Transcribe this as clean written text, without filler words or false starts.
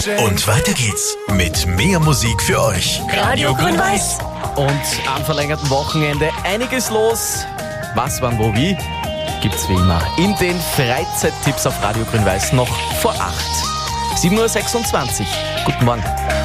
Und weiter geht's mit mehr Musik für euch. Radio Grün-Weiß. Und am verlängerten Wochenende einiges los. Was, wann, wo, wie? Gibt's wie immer in den Freizeittipps auf Radio Grün-Weiß noch vor 8. 7.26 Uhr. Guten Morgen.